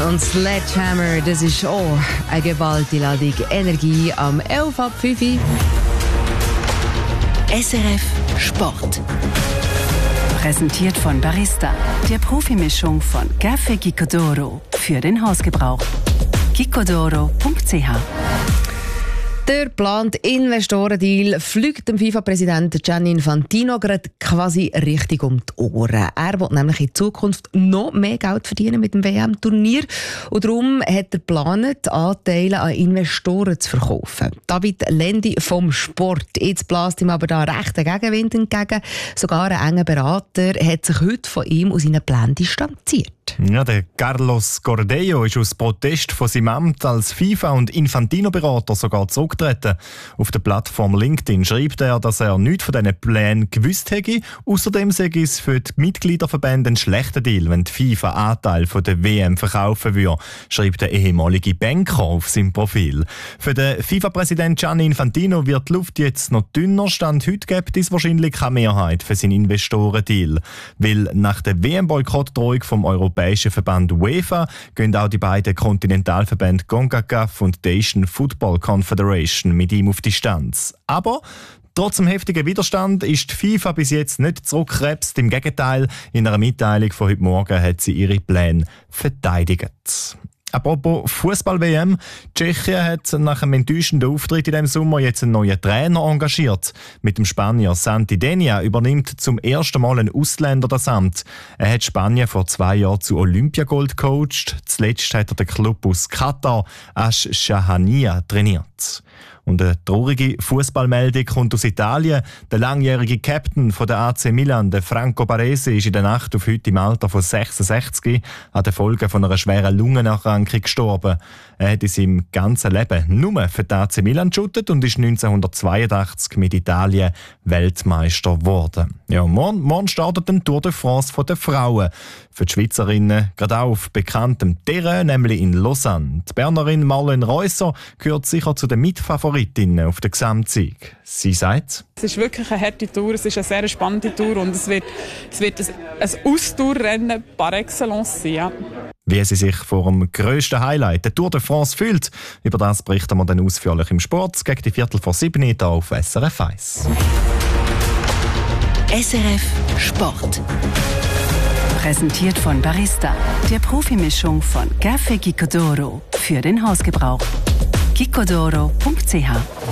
und Sledgehammer, das ist auch eine gewaltige Ladung Energie am 11 ab 5 Uhr. SRF Sport. Präsentiert von Barista, der Profimischung von Café Gicodoro für den Hausgebrauch. gicodoro.ch. Der geplante Investorendeal fliegt dem FIFA-Präsidenten Gianni Infantino gerade quasi richtig um die Ohren. Er will nämlich in Zukunft noch mehr Geld verdienen mit dem WM-Turnier und darum hat er geplant, Anteile an Investoren zu verkaufen. David Lendi vom Sport. Jetzt bläst ihm aber da recht ein Gegenwind entgegen. Sogar ein enger Berater hat sich heute von ihm aus seinen Plänen distanziert. Ja, der Carlos Cordeiro ist aus Protest von seinem Amt als FIFA- und Infantino-Berater sogar zurückgetreten. Auf der Plattform LinkedIn schreibt er, dass er nichts von diesen Plänen gewusst hätte. Außerdem sei es für die Mitgliederverbände ein schlechter Deal, wenn die FIFA Anteil von der WM verkaufen würde, schreibt der ehemalige Banker auf seinem Profil. Für den FIFA-Präsident Gianni Infantino wird die Luft jetzt noch dünner. Stand heute gibt es wahrscheinlich keine Mehrheit für seinen Investorendeal. Weil nach der WM-Boykottdrohung vom Europäischen Verband UEFA gehen auch die beiden Kontinentalverbände CONCACAF und die Asian Football Confederation mit ihm auf Distanz. Aber trotz dem heftigen Widerstand ist die FIFA bis jetzt nicht zurückgekrebst. Im Gegenteil, in einer Mitteilung von heute Morgen hat sie ihre Pläne verteidigt. Apropos Fußball-WM. Tschechien hat nach einem enttäuschenden Auftritt in diesem Sommer jetzt einen neuen Trainer engagiert. Mit dem Spanier Santi Denia übernimmt zum ersten Mal ein Ausländer das Amt. Er hat Spanien vor 2 Jahren zu Olympiagold gecoacht. Zuletzt hat er den Club aus Katar, Ash-Shahania, trainiert. Und eine traurige Fußballmeldung kommt aus Italien. Der langjährige Captain von der AC Milan, der Franco Baresi, ist in der Nacht auf heute im Alter von 66 an den Folgen von einer schweren Lungenerkrankung gestorben. Er hat in seinem ganzen Leben nur für die AC Milan geshootet und ist 1982 mit Italien Weltmeister geworden. Ja, morgen startet die Tour de France der Frauen. Für die Schweizerinnen gerade auch auf bekanntem Terrain, nämlich in Lausanne. Die Bernerin Marlene Reusser gehört sicher zu den Mitfavoritinnen auf den Gesamtsieg. Sie sagt: Es ist wirklich eine harte Tour, es ist eine sehr spannende Tour und es wird ein Austourrennen par excellence sein. Ja. Wie sie sich vor dem grössten Highlight der Tour de France fühlt, über das berichten wir dann ausführlich im Sport gegen die 6:15 hier auf SRF 1. SRF Sport. Präsentiert von Barista, der Profimischung von Café Gicodoro für den Hausgebrauch. gicodoro.ch